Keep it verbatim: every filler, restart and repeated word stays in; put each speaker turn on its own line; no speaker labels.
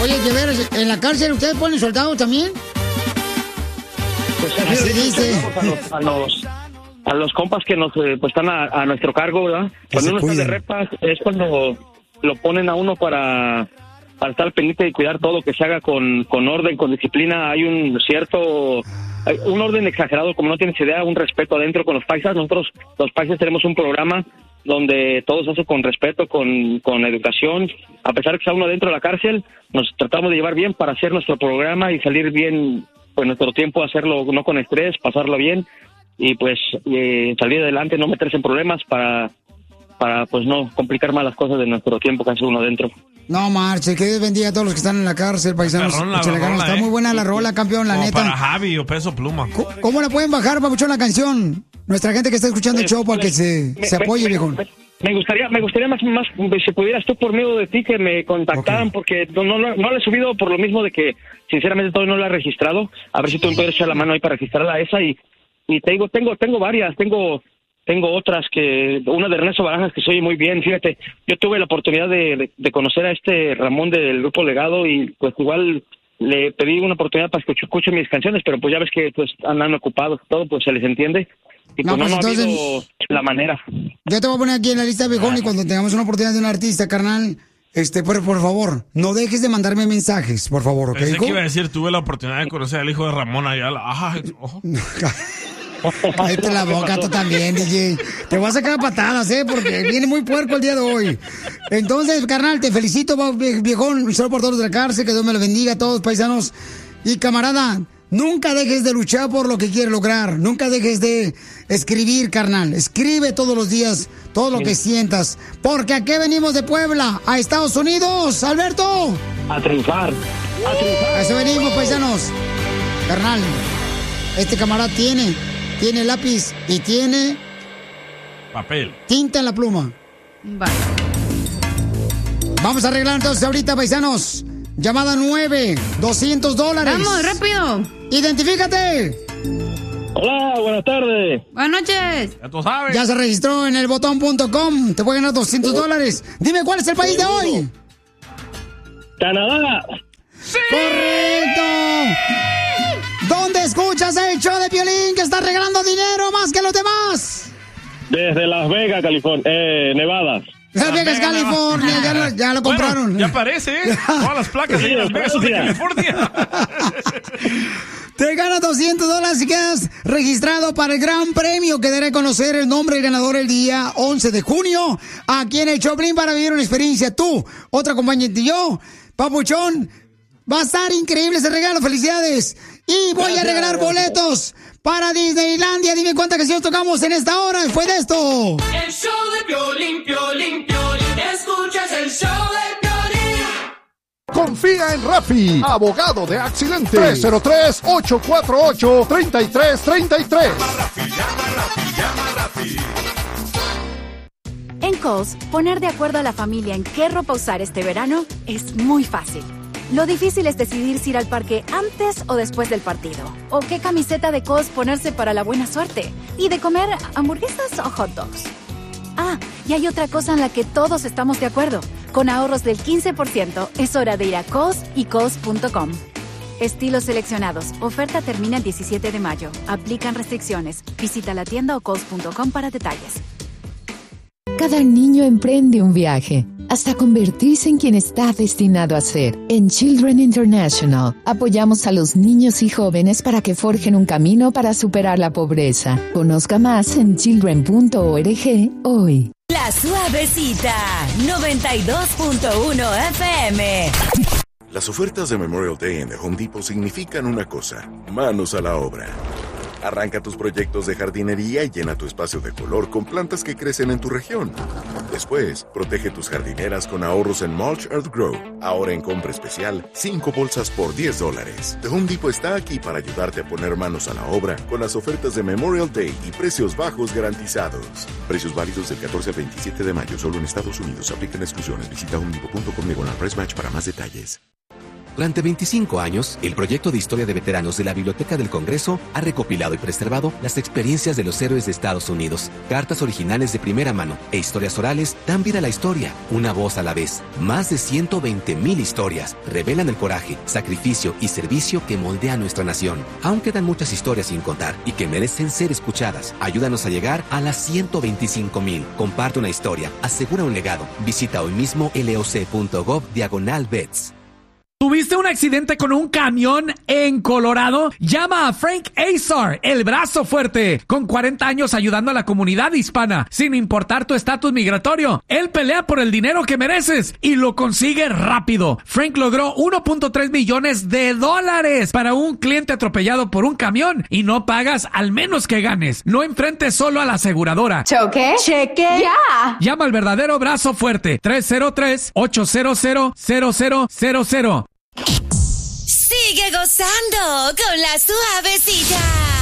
Oye, de veras, ¿en la cárcel ustedes ponen soldados también?
Pues así, así dice. A los, a, los, a los compas que nos eh, pues están a, a nuestro cargo, ¿verdad? Que cuando uno cuiden. Está de repas es cuando lo ponen a uno para, para estar pendiente y cuidar todo, que se haga con, con orden, con disciplina. Hay un cierto... Hay un orden exagerado, como no tienes idea, un respeto adentro con los paisas. Nosotros, los paisas, tenemos un programa donde todo se hace con respeto, con, con educación. A pesar de que está uno dentro de la cárcel, nos tratamos de llevar bien para hacer nuestro programa y salir bien, pues nuestro tiempo, hacerlo no con estrés, pasarlo bien y pues eh, salir adelante, no meterse en problemas para, para pues no complicar más las cosas de nuestro tiempo que hace uno dentro.
No marche, que Dios bendiga a todos los que están en la cárcel, paisanos.
La rola, la rola,
Está
eh.
muy buena la rola, campeón, la
Como
neta.
para Javi o Peso Pluma.
¿Cómo, ¿Cómo la pueden bajar, papuchón, la canción? Nuestra gente que está escuchando el show para que se,
me,
se apoye,
me,
viejo.
Me, me gustaría, me gustaría más, más, si pudieras tú por medio de ti que me contactaran, okay. Porque no, no, no la he subido por lo mismo de que, sinceramente, todavía no la he registrado. A ver si tú me puedes echar la mano ahí para registrarla esa y, y te digo, tengo, tengo varias, tengo... Tengo otras que, una de Ernesto Barajas que se oye muy bien, fíjate, yo tuve la oportunidad de, de, de conocer a este Ramón del Grupo Legado y pues igual le pedí una oportunidad para que escuche mis canciones, pero pues ya ves que pues andan ocupados, todo pues se les entiende y
no,
pues no,
pues
no
entonces,
ha habido la manera.
Yo te voy a poner aquí en la lista, viejón, y cuando tengamos una oportunidad de un artista, carnal, este, por, por favor, no dejes de mandarme mensajes, por favor, ¿ok?
Pensé que iba a decir, tuve la oportunidad de conocer al hijo de Ramón Ayala. Ajá, ojo.
Cállate la boca tú también, D J. Te voy a sacar patadas, ¿eh? Porque viene muy puerco el día de hoy. Entonces, carnal, te felicito, viejón. Un saludo por todos de la cárcel. Que Dios me lo bendiga a todos, paisanos. Y, camarada, nunca dejes de luchar por lo que quieres lograr. Nunca dejes de escribir, carnal. Escribe todos los días todo lo que sientas. Porque aquí venimos de Puebla, a Estados Unidos, Alberto.
A triunfar. A triunfar.
A eso venimos, paisanos. Carnal, este camarada tiene... Tiene lápiz y tiene...
Papel.
Tinta en la pluma.
Vale.
Vamos a arreglar entonces ahorita, paisanos. Llamada nueve, doscientos dólares.
¡Vamos, rápido!
¡Identifícate!
Hola, buenas tardes.
Buenas noches.
Ya tú sabes.
Ya se registró en el botón punto com. Te puede ganar doscientos dólares. Dime, ¿cuál es el país de hoy?
Canadá.
¡Sí!
¡Correcto! ¿Dónde escuchas el show de Piolín que está regalando dinero más que los demás?
Desde Las Vegas, California, eh, Nevada.
Las Vegas, California, ya lo, ya lo compraron.
Bueno, ya aparece, ¿eh? Todas las placas de Las Vegas son de California.
Te ganas doscientos dólares si quedas registrado para el gran premio que daré a conocer el nombre del ganador el día once de junio aquí en el Choplin para vivir una experiencia. Tú, otra compañera y yo, Papuchón, va a estar increíble ese regalo. ¡Felicidades! Y voy a regalar boletos para Disneylandia. Dime cuántas canciones tocamos en esta hora después de esto.
El show de Piolín, Piolín, Piolín. Escuchas el show de Piolín.
Confía en Rafi, abogado de accidentes. tres cero tres, ocho cuatro ocho, tres tres tres tres.
Llama Rafi, llama Rafi, llama Rafi.
En Kohl's, poner de acuerdo a la familia en qué ropa usar este verano es muy fácil. Lo difícil es decidir si ir al parque antes o después del partido. O qué camiseta de Kohl's ponerse para la buena suerte. Y de comer hamburguesas o hot dogs. Ah, y hay otra cosa en la que todos estamos de acuerdo. Con ahorros del quince por ciento, es hora de ir a Kohl's y Kohl's punto com. Estilos seleccionados. Oferta termina el diecisiete de mayo. Aplican restricciones. Visita la tienda o Kohl's punto com para detalles.
Cada niño emprende un viaje hasta convertirse en quien está destinado a ser. En Children International, apoyamos a los niños y jóvenes para que forjen un camino para superar la pobreza. Conozca más en children punto org hoy.
La Suavecita, noventa y dos punto uno F M.
Las ofertas de Memorial Day en The Home Depot significan una cosa: manos a la obra. Arranca tus proyectos de jardinería y llena tu espacio de color con plantas que crecen en tu región. Después, protege tus jardineras con ahorros en Mulch Earth Grow. Ahora en compra especial, cinco bolsas por diez dólares. The Home Depot está aquí para ayudarte a poner manos a la obra con las ofertas de Memorial Day y precios bajos garantizados. Precios válidos del catorce al veintisiete de mayo, solo en Estados Unidos. Aplican exclusiones. Visita home depot punto com diagonal price match para más detalles.
Durante veinticinco años, el proyecto de historia de veteranos de la Biblioteca del Congreso ha recopilado y preservado las experiencias de los héroes de Estados Unidos. Cartas originales de primera mano e historias orales dan vida a la historia, una voz a la vez. Más de ciento veinte mil historias revelan el coraje, sacrificio y servicio que moldea nuestra nación. Aún quedan muchas historias sin contar y que merecen ser escuchadas. Ayúdanos a llegar a las ciento veinticinco mil. Comparte una historia, asegura un legado. Visita hoy mismo loc.gov diagonal vets.
¿Tuviste un accidente con un camión en Colorado? Llama a Frank Azar, el brazo fuerte, con cuarenta años ayudando a la comunidad hispana, sin importar tu estatus migratorio. Él pelea por el dinero que mereces y lo consigue rápido. Frank logró uno punto tres millones de dólares para un cliente atropellado por un camión y no pagas al menos que ganes. No enfrentes solo a la aseguradora.
¿Choque? Cheque. ¡Ya!
Llama al verdadero brazo fuerte. tres cero tres, ocho cero cero, cero cero cero cero.
Sigue gozando con la suavecita.